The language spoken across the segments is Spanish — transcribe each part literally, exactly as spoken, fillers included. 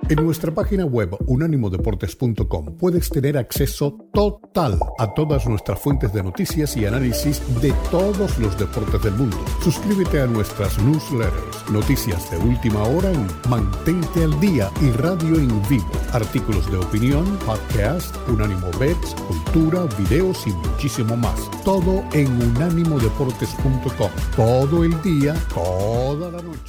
En nuestra página web unánimo deportes punto com puedes tener acceso total a todas nuestras fuentes de noticias y análisis de todos los deportes del mundo. Suscríbete a nuestras newsletters, noticias de última hora en Mantente al Día y radio en vivo, artículos de opinión, podcast, Unánimo Bets, cultura, videos y muchísimo más. Todo en unánimo deportes punto com. Todo el día, toda la noche.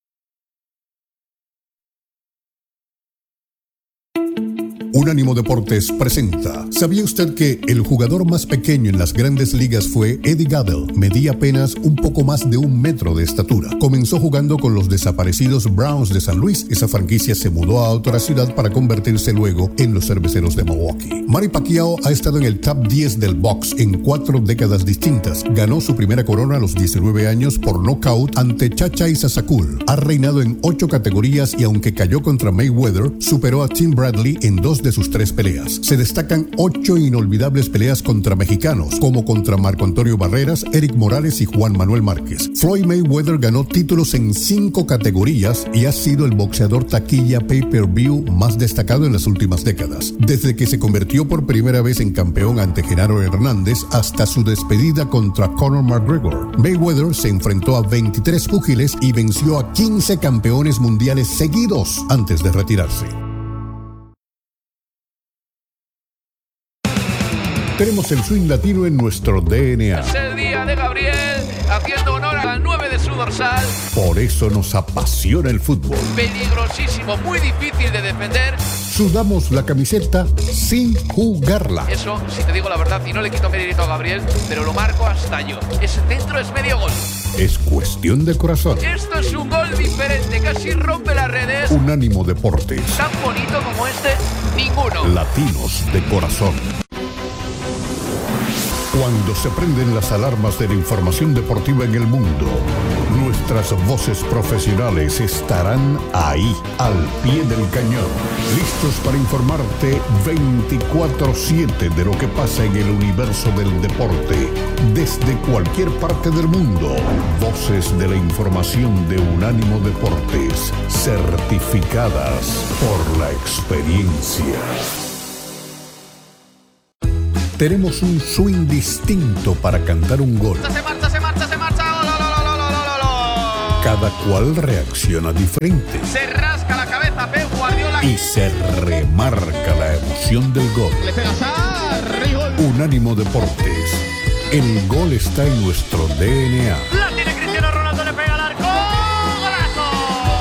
Unánimo Deportes presenta. ¿Sabía usted que el jugador más pequeño en las grandes ligas fue Eddie Gaedel? Medía apenas un poco más de un metro de estatura. Comenzó jugando con los desaparecidos Browns de San Luis. Esa franquicia se mudó a otra ciudad para convertirse luego en los Cerveceros de Milwaukee. Manny Pacquiao ha estado en el top diez del box en cuatro décadas distintas. Ganó su primera corona a los diecinueve años por nocaut ante Chacha Isasakul. Ha reinado en ocho categorías y aunque cayó contra Mayweather, superó a Tim Bradley en dos de sus tres peleas. Se destacan ocho inolvidables peleas contra mexicanos, como contra Marco Antonio Barreras, Eric Morales y Juan Manuel Márquez. Floyd Mayweather ganó títulos en cinco categorías y ha sido el boxeador taquilla pay-per-view más destacado en las últimas décadas. Desde que se convirtió por primera vez en campeón ante Genaro Hernández hasta su despedida contra Conor McGregor, Mayweather se enfrentó a veintitrés púgiles y venció a quince campeones mundiales seguidos antes de retirarse. Tenemos el swing latino en nuestro D N A. Es el día de Gabriel, haciendo honor al nueve de su dorsal. Por eso nos apasiona el fútbol. Peligrosísimo, muy difícil de defender. Sudamos la camiseta sin jugarla. Eso, si te digo la verdad, y no le quito mérito a Gabriel, pero lo marco hasta yo. Ese centro es medio gol. Es cuestión de corazón. Esto es un gol diferente, casi rompe las redes. Unánimo Deportes. Tan bonito como este, ninguno. Latinos de corazón. Cuando se prenden las alarmas de la información deportiva en el mundo, nuestras voces profesionales estarán ahí, al pie del cañón, listos para informarte veinticuatro siete de lo que pasa en el universo del deporte, desde cualquier parte del mundo. Voces de la información de Unánimo Deportes, certificadas por la experiencia. Tenemos un swing distinto para cantar un gol. Se marcha, se marcha, se marcha. Oh, lo, lo, lo, lo, lo, lo. Cada cual reacciona diferente. Se rasca la cabeza Pep Guardiola. Y se remarca la emoción del gol. Le pega Sarri, gol. Unánimo Deportes. El gol está en nuestro D N A. La tiene Cristiano Ronaldo, le pega al arco. ¡Golazo!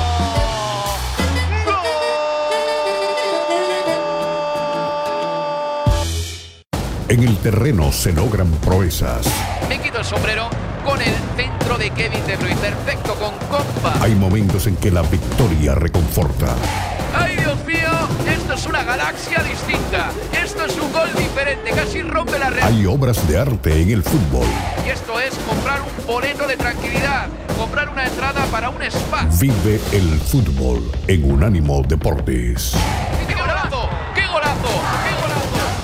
En el terreno se logran proezas. Me quito el sombrero con el centro de Kevin De Bruyne, perfecto con compa. Hay momentos en que la victoria reconforta. ¡Ay, Dios mío! Esto es una galaxia distinta. Esto es un gol diferente, casi rompe la red. Hay obras de arte en el fútbol. Y esto es comprar un boleto de tranquilidad, comprar una entrada para un spa. Vive el fútbol en Unánimo Deportes. ¡Qué golazo! ¡Qué golazo! ¡Qué golazo!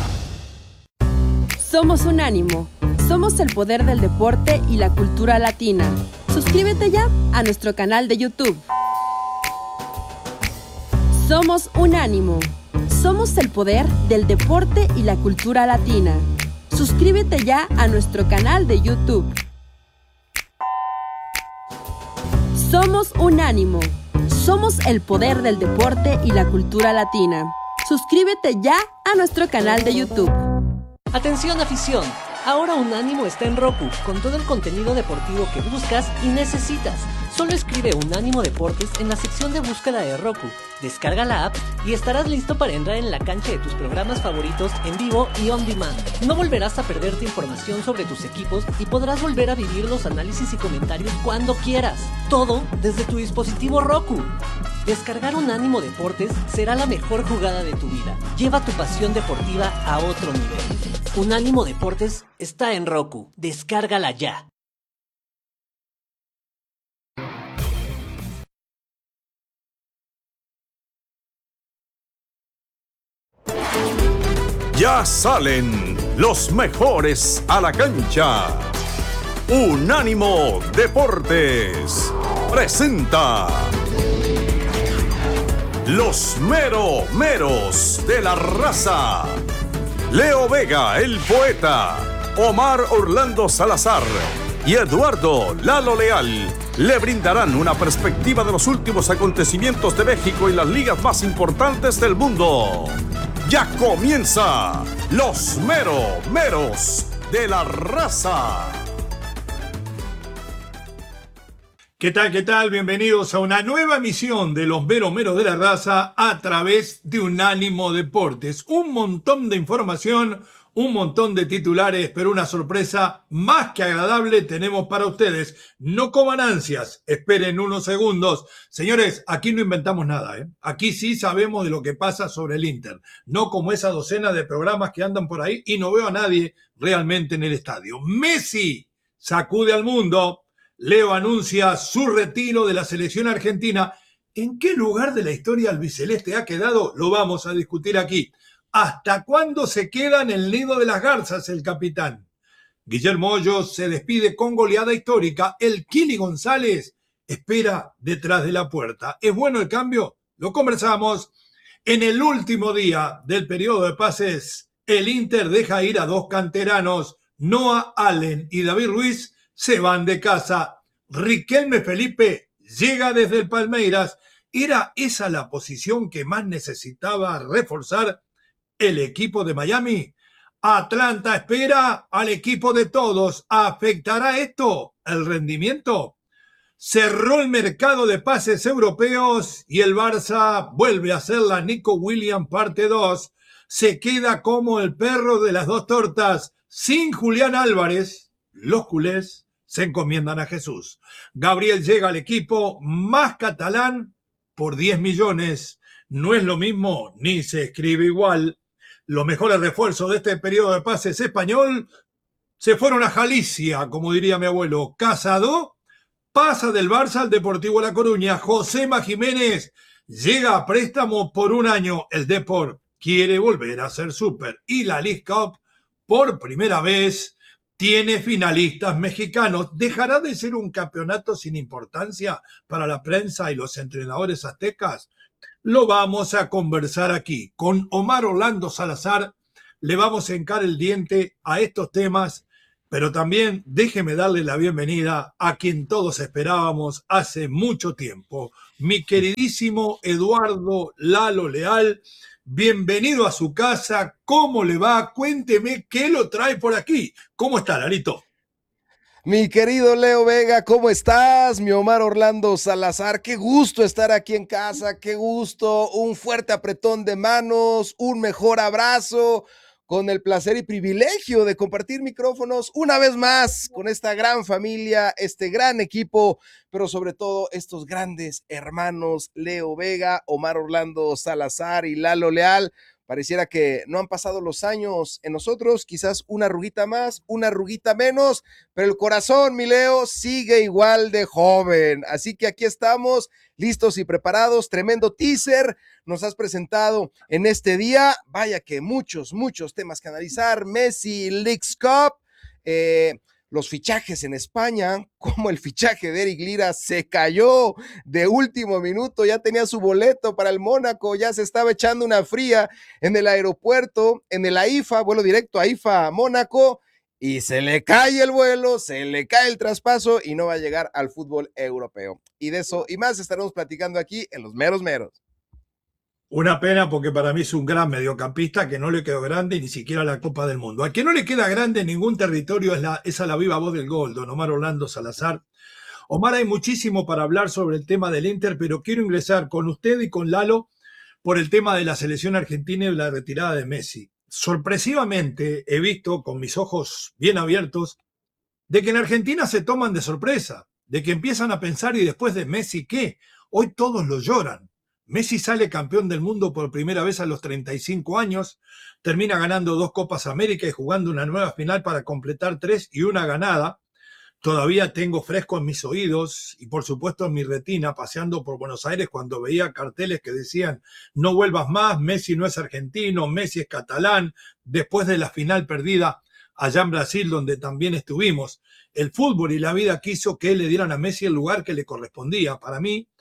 Somos Unánimo. Somos el poder del deporte y la cultura latina. Suscríbete ya a nuestro canal de YouTube. Somos Unánimo. Somos el poder del deporte y la cultura latina. Suscríbete ya a nuestro canal de YouTube. Somos Unánimo. Somos el poder del deporte y la cultura latina. Suscríbete ya a nuestro canal de YouTube. Atención afición, ahora Unánimo está en Roku, con todo el contenido deportivo que buscas y necesitas. Solo escribe Unánimo Deportes en la sección de búsqueda de Roku, descarga la app y estarás listo para entrar en la cancha de tus programas favoritos en vivo y on demand. No volverás a perderte información sobre tus equipos y podrás volver a vivir los análisis y comentarios cuando quieras. Todo desde tu dispositivo Roku. Descargar Unánimo Deportes será la mejor jugada de tu vida. Lleva tu pasión deportiva a otro nivel. Unánimo Deportes está en Roku. Descárgala ya. Ya salen los mejores a la cancha. Unánimo Deportes presenta los mero meros de la raza. Leo Vega, el poeta, Omar Orlando Salazar y Eduardo Lalo Leal le brindarán una perspectiva de los últimos acontecimientos de México y las ligas más importantes del mundo. Ya comienza los mero meros de la raza. ¿Qué tal, qué tal? Bienvenidos a una nueva emisión de Los Mero Meros de la Raza a través de Unánimo Deportes. Un montón de información, un montón de titulares, pero una sorpresa más que agradable tenemos para ustedes. No coman ansias, esperen unos segundos. Señores, aquí no inventamos nada, ¿eh? Aquí sí sabemos de lo que pasa sobre el Inter. No como esa docena de programas que andan por ahí y no veo a nadie realmente en el estadio. Messi sacude al mundo. Leo anuncia su retiro de la selección argentina. ¿En qué lugar de la historia albiceleste ha quedado? Lo vamos a discutir aquí. ¿Hasta cuándo se queda en el nido de las garzas el capitán? Guillermo Hoyos se despide con goleada histórica. El Kili González espera detrás de la puerta. ¿Es bueno el cambio? Lo conversamos. En el último día del periodo de pases, el Inter deja ir a dos canteranos. Noah Allen y David Ruiz se van de casa. Riquelme Felipe llega desde el Palmeiras. ¿Era esa la posición que más necesitaba reforzar el equipo de Miami? Atlanta espera al equipo de todos. ¿Afectará esto el rendimiento? Cerró el mercado de pases europeos y el Barça vuelve a hacer la Nico Williams parte dos. Se queda como el perro de las dos tortas. Sin Julián Álvarez, los culés se encomiendan a Jesús. Gabriel llega al equipo más catalán por diez millones. No es lo mismo, ni se escribe igual. Los mejores refuerzos de este periodo de pases español se fueron a Galicia, como diría mi abuelo. Casado pasa del Barça al Deportivo La Coruña. Josema Jiménez llega a préstamo por un año. El Depor quiere volver a ser súper. Y la League Cup, por primera vez, tiene finalistas mexicanos. ¿Dejará de ser un campeonato sin importancia para la prensa y los entrenadores aztecas? Lo vamos a conversar aquí. Con Omar Orlando Salazar le vamos a hincar el diente a estos temas, pero también déjeme darle la bienvenida a quien todos esperábamos hace mucho tiempo. Mi queridísimo Eduardo Lalo Leal, bienvenido a su casa. ¿Cómo le va? Cuénteme qué lo trae por aquí. ¿Cómo está, Larito? Mi querido Leo Vega, ¿cómo estás? Mi Omar Orlando Salazar, qué gusto estar aquí en casa, qué gusto, un fuerte apretón de manos, un mejor abrazo, con el placer y privilegio de compartir micrófonos una vez más con esta gran familia, este gran equipo, pero sobre todo estos grandes hermanos Leo Vega, Omar Orlando Salazar y Lalo Leal. Pareciera que no han pasado los años en nosotros, quizás una arruguita más, una arruguita menos, pero el corazón, mi Leo, sigue igual de joven. Así que aquí estamos, listos y preparados. Tremendo teaser nos has presentado en este día. Vaya que muchos, muchos temas que analizar. Messi, Leagues Cup, eh, los fichajes en España, como el fichaje de Eric Lira se cayó de último minuto, ya tenía su boleto para el Mónaco, ya se estaba echando una fría en el aeropuerto, en el AIFA, vuelo directo AIFA a Mónaco, y se le cae el vuelo, se le cae el traspaso y no va a llegar al fútbol europeo. Y de eso y más estaremos platicando aquí en Los Meros Meros. Una pena porque para mí es un gran mediocampista que no le quedó grande ni siquiera la Copa del Mundo. Al que no le queda grande en ningún territorio es, la, es a la viva voz del gol, don Omar Orlando Salazar. Omar, hay muchísimo para hablar sobre el tema del Inter, pero quiero ingresar con usted y con Lalo por el tema de la selección argentina y la retirada de Messi. Sorpresivamente he visto con mis ojos bien abiertos de que en Argentina se toman de sorpresa, de que empiezan a pensar y después de Messi, ¿qué? Hoy todos lo lloran. Messi sale campeón del mundo por primera vez a los treinta y cinco años, termina ganando dos Copas América y jugando una nueva final para completar tres y una ganada. Todavía tengo fresco en mis oídos y por supuesto en mi retina paseando por Buenos Aires cuando veía carteles que decían no vuelvas más, Messi no es argentino, Messi es catalán, después de la final perdida allá en Brasil donde también estuvimos. El fútbol y la vida quiso que le dieran a Messi el lugar que le correspondía. Para mí,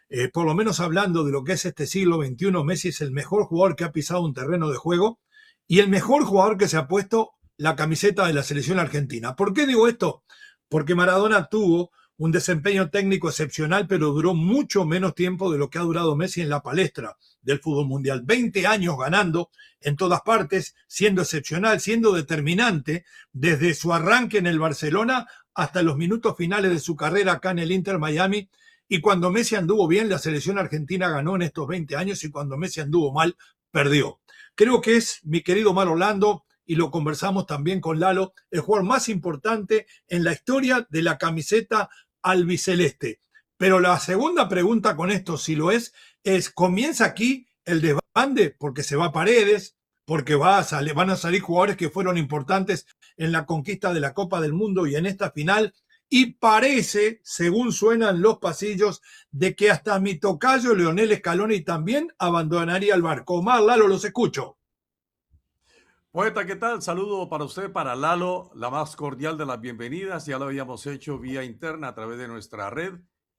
eh, por lo menos hablando de lo que es este siglo veintiuno, Messi es el mejor jugador que ha pisado un terreno de juego y el mejor jugador que se ha puesto la camiseta de la selección argentina. ¿Por qué digo esto? Porque Maradona tuvo un desempeño técnico excepcional, pero duró mucho menos tiempo de lo que ha durado Messi en la palestra del fútbol mundial. veinte años ganando en todas partes, siendo excepcional, siendo determinante, desde su arranque en el Barcelona hasta los minutos finales de su carrera acá en el Inter Miami. Y cuando Messi anduvo bien, la selección argentina ganó en estos veinte años, y cuando Messi anduvo mal, perdió. Creo que es, mi querido Omar Orlando, y lo conversamos también con Lalo, el jugador más importante en la historia de la camiseta albiceleste. Pero la segunda pregunta con esto, si lo es, es, ¿comienza aquí el desbande? Porque se va Paredes, porque va a salir, van a salir jugadores que fueron importantes en la conquista de la Copa del Mundo y en esta final, y parece, según suenan los pasillos, de que hasta mi tocayo Lionel Scaloni también abandonaría el barco. Omar, Lalo, los escucho. Poeta, ¿qué tal? Saludo para usted, para Lalo, la más cordial de las bienvenidas. Ya lo habíamos hecho vía interna a través de nuestra red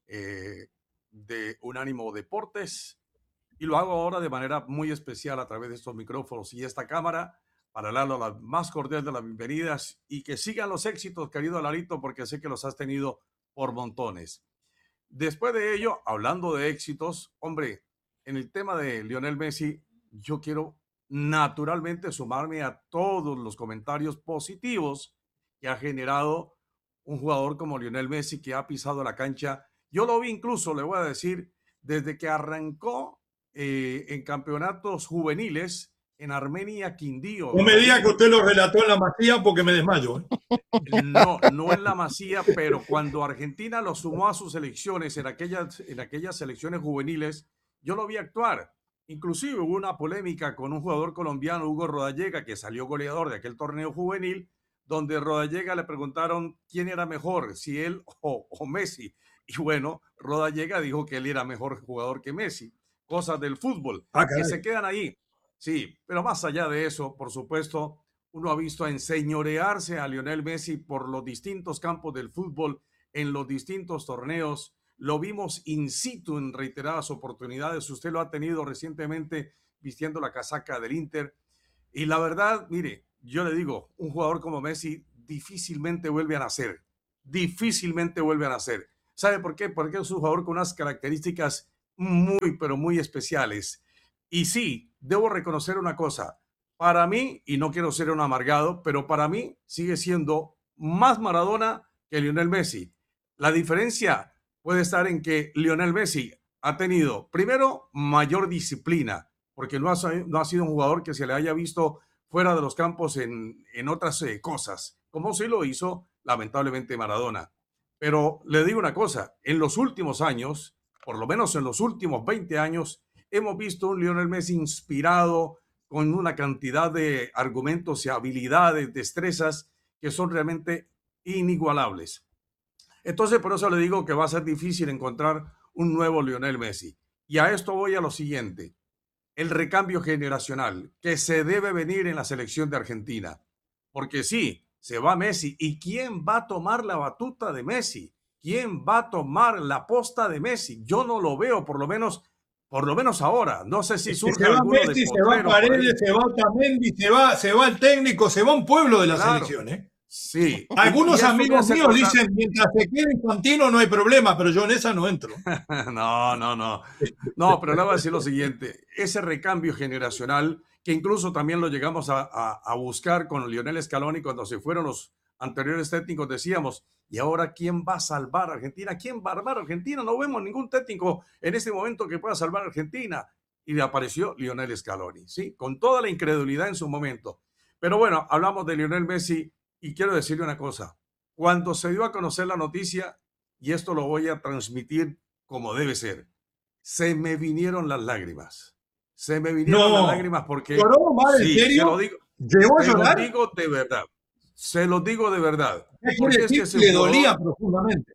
eh, de Unánimo Deportes, y lo hago ahora de manera muy especial a través de estos micrófonos y esta cámara. Para Lalo, la más cordial de las bienvenidas, y que sigan los éxitos, querido Larito, porque sé que los has tenido por montones. Después de ello, hablando de éxitos, hombre, en el tema de Lionel Messi, yo quiero naturalmente sumarme a todos los comentarios positivos que ha generado un jugador como Lionel Messi, que ha pisado la cancha. Yo lo vi incluso, le voy a decir, desde que arrancó eh, en campeonatos juveniles en Armenia, Quindío. No me diga que usted lo relató en la Masía, porque me desmayo. ¿eh? No, no en la Masía, pero cuando Argentina lo sumó a sus selecciones, en aquellas, en aquellas selecciones juveniles, yo lo vi actuar. Inclusive hubo una polémica con un jugador colombiano, Hugo Rodallega, que salió goleador de aquel torneo juvenil, donde Rodallega le preguntaron quién era mejor, si él o, o Messi. Y bueno, Rodallega dijo que él era mejor jugador que Messi. Cosas del fútbol, Ah, que se quedan ahí. Sí, pero más allá de eso, por supuesto, uno ha visto enseñorearse a Lionel Messi por los distintos campos del fútbol, en los distintos torneos. Lo vimos in situ en reiteradas oportunidades. Usted lo ha tenido recientemente vistiendo la casaca del Inter. Y la verdad, mire, yo le digo, un jugador como Messi difícilmente vuelve a nacer. Difícilmente vuelve a nacer. ¿Sabe por qué? Porque es un jugador con unas características muy, pero muy especiales. Y sí, debo reconocer una cosa. Para mí, y no quiero ser un amargado, pero para mí sigue siendo más Maradona que Lionel Messi. La diferencia puede estar en que Lionel Messi ha tenido, primero, mayor disciplina, porque no ha, no ha sido un jugador que se le haya visto fuera de los campos en, en otras eh, cosas, como sí lo hizo, lamentablemente, Maradona. Pero le digo una cosa, en los últimos años, por lo menos en los últimos veinte años, hemos visto un Lionel Messi inspirado, con una cantidad de argumentos y habilidades, destrezas, que son realmente inigualables. Entonces, por eso le digo que va a ser difícil encontrar un nuevo Lionel Messi. Y a esto voy a lo siguiente. El recambio generacional que se debe venir en la selección de Argentina. Porque sí, se va Messi. ¿Y quién va a tomar la batuta de Messi? ¿Quién va a tomar la posta de Messi? Yo no lo veo, por lo menos, por lo menos ahora. No sé si surge se va alguno Messi, de se va Paredes, se va Otamendi, se va, se va el técnico, se va un pueblo de la Claro. selección, ¿eh? Sí. Algunos Y eso amigos me hace míos acordar- dicen, mientras se quede Infantino no hay problema, pero yo en esa no entro. No, no, no. No, pero le voy a decir lo siguiente. Ese recambio generacional, que incluso también lo llegamos a, a, a buscar con Lionel Scaloni cuando se fueron los anteriores técnicos, decíamos, ¿y ahora quién va a salvar a Argentina? ¿Quién va a salvar a Argentina? No vemos ningún técnico en este momento que pueda salvar a Argentina. Y le apareció Lionel Scaloni, ¿sí? Con toda la incredulidad en su momento. Pero bueno, hablamos de Lionel Messi y quiero decirle una cosa. Cuando se dio a conocer la noticia, y esto lo voy a transmitir como debe ser, se me vinieron las lágrimas. Se me vinieron No. las lágrimas porque... ¿Lloró, Omar? ¿En Sí, serio? se lo digo, ¿Llegó a se lo llorar? digo de verdad. Se lo digo de verdad. ¿Qué Porque quiere es que decir ese que le jugador- dolía profundamente?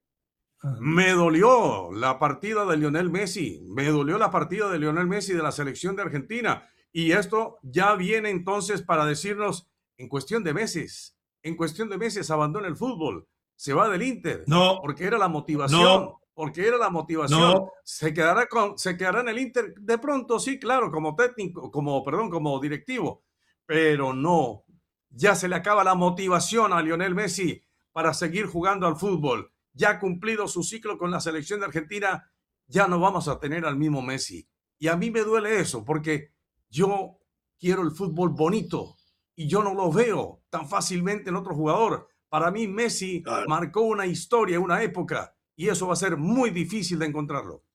Me dolió la partida de Lionel Messi, me dolió la partida de Lionel Messi de la selección de Argentina. Y esto ya viene entonces para decirnos, en cuestión de meses, en cuestión de meses abandona el fútbol, se va del Inter, No. porque era la motivación No. porque era la motivación. No. Se quedará, con, se quedará en el Inter de pronto, sí, claro, como técnico, como, perdón, como directivo, pero no, ya se le acaba la motivación a Lionel Messi para seguir jugando al fútbol. Ya ha cumplido su ciclo con la selección de Argentina, ya no vamos a tener al mismo Messi. Y a mí me duele eso, porque yo quiero el fútbol bonito y yo no lo veo tan fácilmente en otro jugador. Para mí Messi Claro. marcó una historia, una época, y eso va a ser muy difícil de encontrarlo.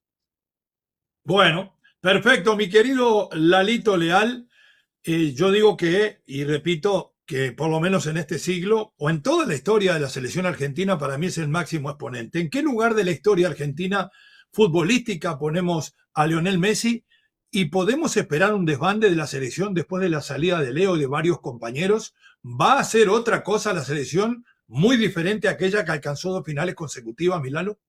Bueno, perfecto, mi querido Lalito Leal. Eh, yo digo que, y repito, que por lo menos en este siglo, o en toda la historia de la selección argentina, para mí es el máximo exponente. ¿En qué lugar de la historia argentina futbolística ponemos a Lionel Messi? ¿Y podemos esperar un desbande de la selección después de la salida de Leo y de varios compañeros? ¿Va a ser otra cosa la selección muy diferente a aquella que alcanzó dos finales consecutivas, Milano?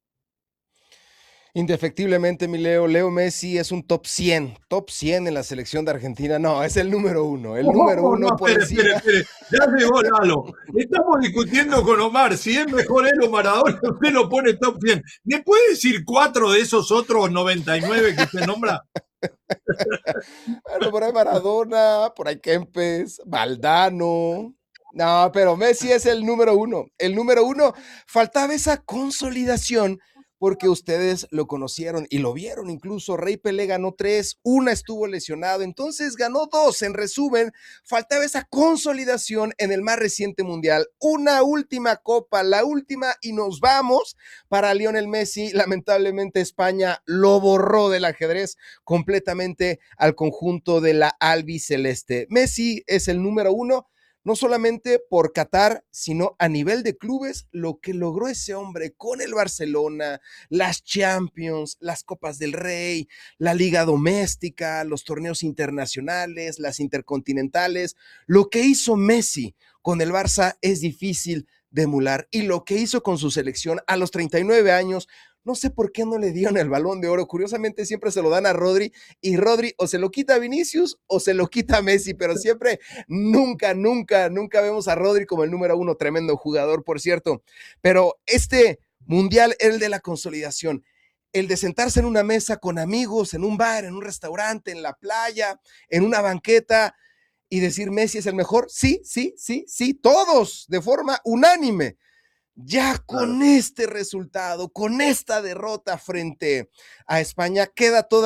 Indefectiblemente, mi Leo, Leo Messi es un top cien, top cien en la selección de Argentina. No, es el número uno, el Oh, número no, uno no, por espere, encima. espere, espere. Ya llegó Lalo. Estamos discutiendo con Omar si es mejor él o Maradona. Usted lo pone top cien. ¿Me puede decir cuatro de esos otros noventa y nueve que usted nombra? Bueno, por ahí Maradona, por ahí Kempes, Valdano. No, pero Messi es el número uno. El número uno. Faltaba esa consolidación porque ustedes lo conocieron y lo vieron. Incluso Rey Pelé ganó tres, una estuvo lesionado, entonces ganó dos. En resumen, faltaba esa consolidación en el más reciente mundial. Una última copa, la última, y nos vamos para Lionel Messi. Lamentablemente España lo borró del ajedrez completamente al conjunto de la albiceleste. Messi es el número uno, no solamente por Qatar, sino a nivel de clubes, lo que logró ese hombre con el Barcelona, las Champions, las Copas del Rey, la Liga Doméstica, los torneos internacionales, las intercontinentales. Lo que hizo Messi con el Barça es difícil de emular, y lo que hizo con su selección a los treinta y nueve años, no sé por qué no le dieron el Balón de Oro. Curiosamente siempre se lo dan a Rodri, y Rodri o se lo quita a Vinicius o se lo quita a Messi, pero siempre, nunca, nunca, nunca vemos a Rodri como el número uno. Tremendo jugador, por cierto. Pero este mundial era el de la consolidación, el de sentarse en una mesa con amigos, en un bar, en un restaurante, en la playa, en una banqueta, y decir Messi es el mejor. Sí, sí, sí, sí, todos de forma unánime. Ya con claro. este resultado, con esta derrota frente a España, queda toda